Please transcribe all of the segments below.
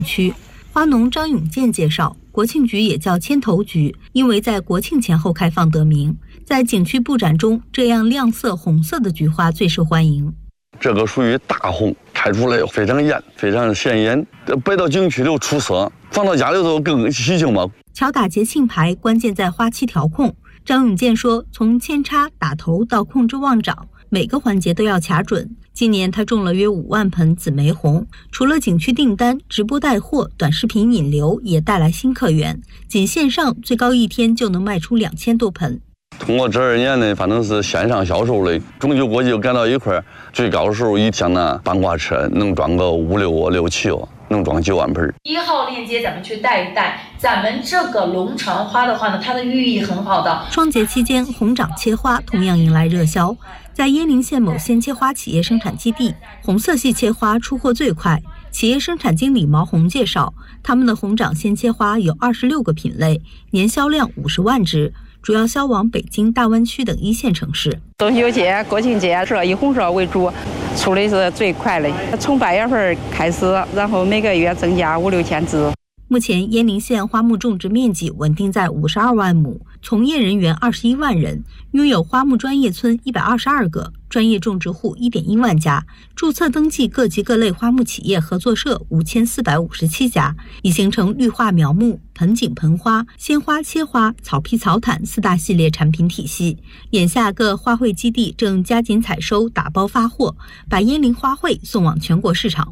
区。花农张永健介绍，国庆菊也叫千头菊，因为在国庆前后开放得名。在景区布展中，这样亮色红色的菊花最受欢迎。 这个属于大红，开出来非常艳，非常显眼，摆到景区里出色，放到家里头更喜庆嘛。 巧打节庆牌关键在花期调控。张永健说，从扦插、打头到控制旺长，每个环节都要卡准。今年他种了约5万盆紫玫红，除了景区订单，直播带货、短视频引流也带来新客源。仅线上最高一天就能卖出2000多盆。 通过这2年呢，反正是线上销售的，中秋国际赶到一块，最高的时候一天呢，半挂车能装个5、6、6、7，能装9万盆。 1号链接咱们去带一带，咱们这个龙船花的话呢，它的寓意很好的。 双节期间，红掌切花同样迎来热销。在鄢陵县某鲜切花企业生产基地，红色系切花出货最快。企业生产经理毛红介绍，他们的红掌鲜切花有26个品类，年销量50万只，主要销往北京、大湾区等1线城市。 中秋节、国庆节是以红色为主，出的是最快的。从8月份开始，然后每个月增加5、6千只。 目前鄢陵县花木种植面积稳定在52万亩，从业人员21万人，拥有花木专业村122个，专业种植户1.1万家，注册登记各级各类花木企业合作社5457家，已形成绿化苗木、盆景盆花、鲜花切花、草皮草毯4大系列产品体系。眼下各花卉基地正加紧采收、打包发货，把鄢陵花卉送往全国市场。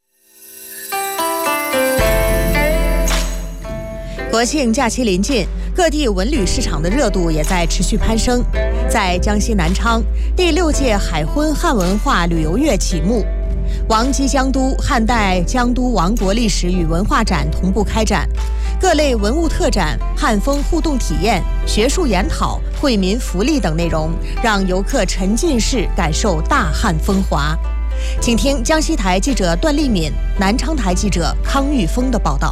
国庆假期临近，各地文旅市场的热度也在持续攀升。在江西南昌，第6届海昏汉文化旅游月启幕，王畿江都汉代江都王国历史与文化展同步开展，各类文物特展、汉风互动体验、学术研讨、惠民福利等内容，让游客沉浸式感受大汉风华。请听江西台记者段丽敏、南昌台记者康玉峰的报道。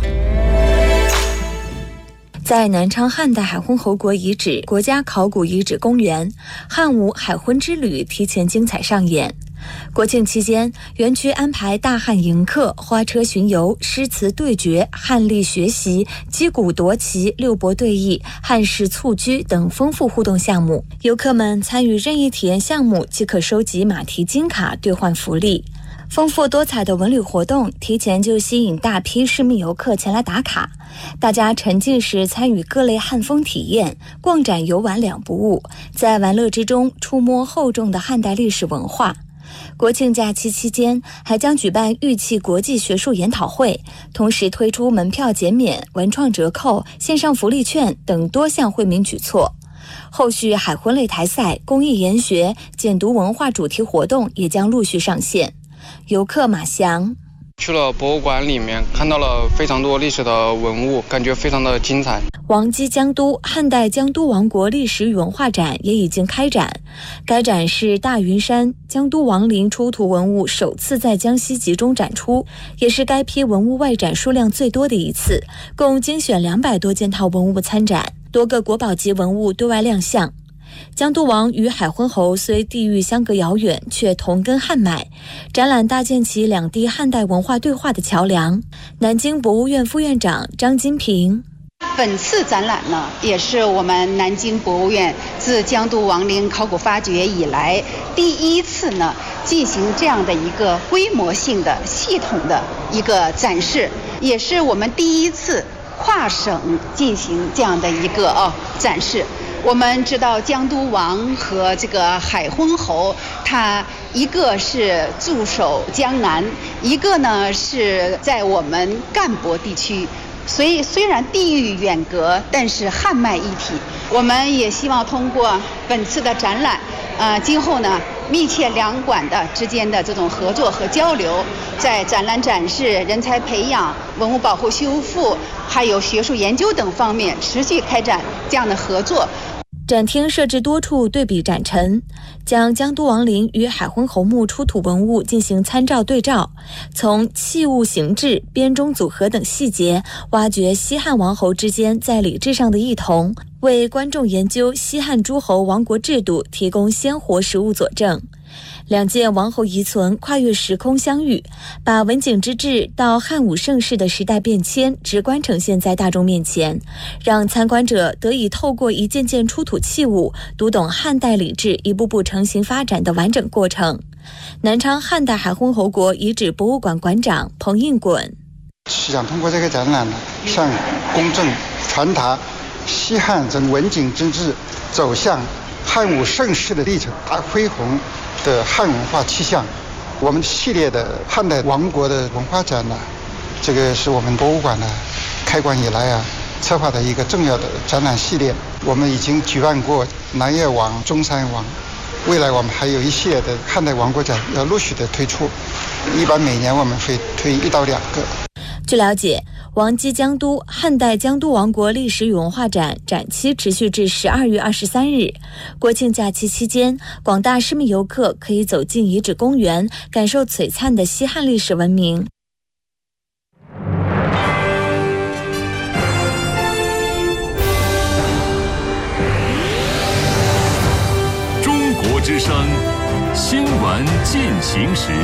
在南昌汉代海昏侯国遗址国家考古遗址公园，汉武海昏之旅提前精彩上演。国庆期间，园区安排大汉迎客、花车巡游、诗词对决、汉历学习、击鼓夺旗、六博对弈、汉式蹴鞠等丰富互动项目。游客们参与任意体验项目即可收集马蹄金卡兑换福利。丰富多彩的文旅活动提前就吸引大批市民游客前来打卡，大家沉浸式参与各类汉风体验，逛展游玩两不误，在玩乐之中触摸厚重的汉代历史文化。国庆假期期间还将举办玉器国际学术研讨会，同时推出门票减免、文创折扣、线上福利券等多项惠民举措。后续海昏擂台赛、公益研学、简读文化主题活动也将陆续上线。游客马翔去了博物馆里面，看到了非常多历史的文物，感觉非常的精彩。 王畿江都汉代江都王国历史与文化展也已经开展，该展是大云山江都王陵出土文物首次在江西集中展出，也是该批文物外展数量最多的一次，共精选200多件套文物参展，多个国宝级文物对外亮相。江都王与海昏侯虽地域相隔遥远，却同根汉脉，展览搭建起两地汉代文化对话的桥梁。南京博物院副院长张金平， 本次展览呢，也是我们南京博物院自江都王陵考古发掘以来第一次呢进行这样的一个规模性的系统的一个展示，也是我们第一次跨省进行这样的一个展示。我们知道江都王和这个海昏侯，他一个是驻守江南，一个呢是在我们赣博地区，所以虽然地域远隔，但是汉脉一体。我们也希望通过本次的展览，今后呢密切两馆的之间的这种合作和交流，在展览展示、人才培养、文物保护修复，还有学术研究等方面持续开展这样的合作。 展厅设置多处对比展陈，将江都王陵与海昏侯墓出土文物进行参照对照，从器物形制、编钟组合等细节挖掘西汉王侯之间在礼制上的异同，为观众研究西汉诸侯王国制度提供鲜活实物佐证。 两件王侯遗存跨越时空相遇，把文景之治到汉武盛世的时代变迁直观呈现在大众面前，让参观者得以透过一件件出土器物，读懂汉代礼制一步步成型发展的完整过程。南昌汉代海昏侯国遗址博物馆馆长彭应滚想通过这个展览呢，向公众传达西汉从文景之治走向汉武盛世的历程，大恢宏的汉文化气象。我们系列的汉代王国的文化展呢，这个是我们博物馆呢开馆以来策划的一个重要的展览系列。我们已经举办过南越王、中山王，未来我们还有一系列的汉代王国展要陆续的推出，一般每年我们会推1到2个。 据了解，王畿江都汉代江都王国历史与文化展展期持续至12月23日。国庆假期期间，广大市民游客可以走进遗址公园，感受璀璨的西汉历史文明。 中国之声新闻进行时。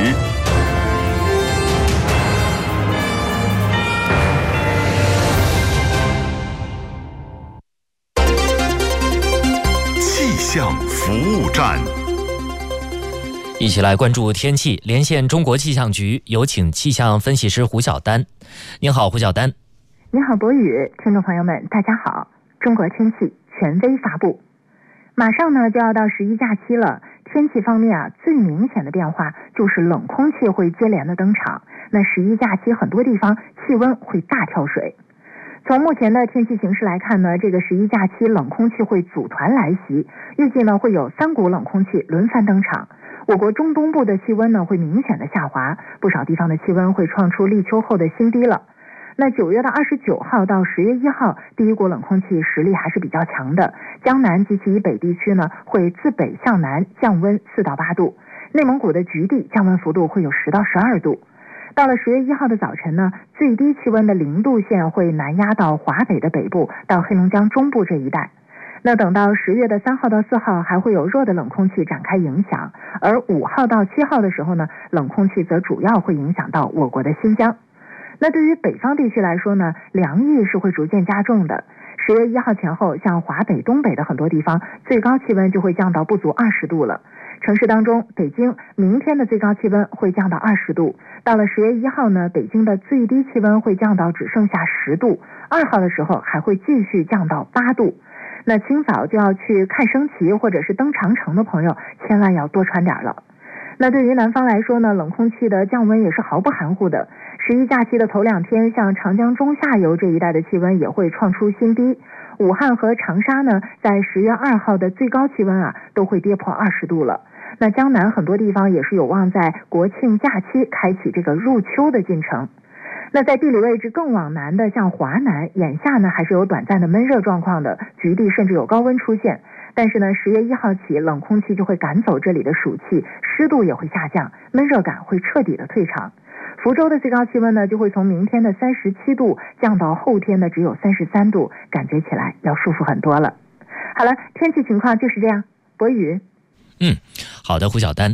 气象服务站， 一起来关注天气。连线中国气象局，有请气象分析师胡晓丹。您好，胡晓丹。 您好，博宇，听众朋友们，大家好。中国天气权威发布，马上呢就要到11假期了。天气方面最明显的变化就是冷空气会接连的登场。那11假期很多地方气温会大跳水。从目前的天气形势来看呢，这个11假期冷空气会组团来袭，预计呢会有3股冷空气轮番登场。我国中东部的气温呢会明显的下滑，不少地方的气温会创出立秋后的新低了。那9月的29号到10月1号，第一股冷空气实力还是比较强的，江南及其以北地区呢会自北向南降温4到8度，内蒙古的局地降温幅度会有10到12度。到了10月1号的早晨呢，最低气温的0度线会南压到华北的北部到黑龙江中部这一带。那等到10月的3号到4号还会有弱的冷空气展开影响，而5号到7号的时候呢，冷空气则主要会影响到我国的新疆。那对于北方地区来说呢，凉意是会逐渐加重的。10月1号前后，像华北、东北的很多地方，最高气温就会降到不足20度了。城市当中，北京明天的最高气温会降到20度。到了10月1号呢，北京的最低气温会降到只剩下10度。2号的时候还会继续降到8度。那清早就要去看升旗或者是登长城的朋友，千万要多穿点了。那对于南方来说呢，冷空气的降温也是毫不含糊的。11假期的头2天，像长江中下游这一带的气温也会创出新低。武汉和长沙呢，在10月2号的最高气温都会跌破20度了。那江南很多地方也是有望在国庆假期开启这个入秋的进程。那在地理位置更往南的，像华南，眼下呢还是有短暂的闷热状况的，局地甚至有高温出现。但是呢，10月1号起，冷空气就会赶走这里的暑气，湿度也会下降，闷热感会彻底的退场。福州的最高气温呢，就会从明天的37度降到后天的只有33度，感觉起来要舒服很多了。好了，天气情况就是这样。博宇。 好的，胡晓丹。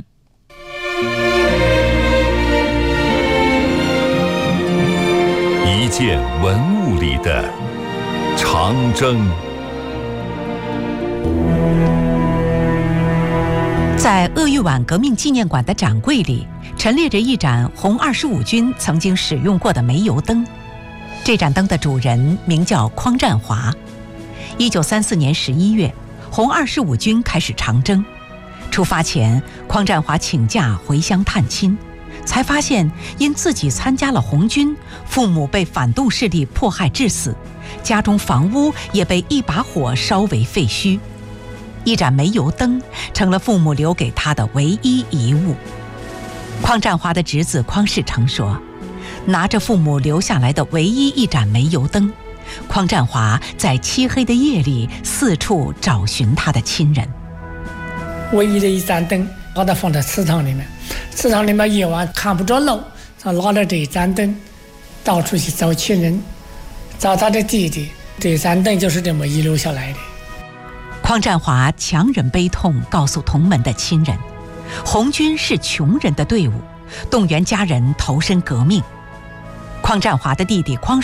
一件文物里的长征。 在鄂豫皖革命纪念馆的展柜里，陈列着一盏红25军曾经使用过的煤油灯。这盏灯的主人名叫匡占华。1934年11月，红25军开始长征。出发前，匡占华请假回乡探亲，才发现因自己参加了红军，父母被反动势力迫害致死，家中房屋也被一把火烧为废墟。一盏煤油灯成了父母留给他的唯一遗物。匡占华的侄子匡世成说，拿着父母留下来的唯一一盏煤油灯，匡占华在漆黑的夜里四处找寻他的亲人。 唯一的一盏灯把它放在祠堂里面，祠堂里面夜晚看不着路，他拿着这一盏灯到处去找亲人，找他的弟弟。这盏灯就是这么遗留下来的。 匡占华强忍悲痛告诉同门的亲人， 红军是穷人的队伍，动员家人投身革命。匡占华的弟弟匡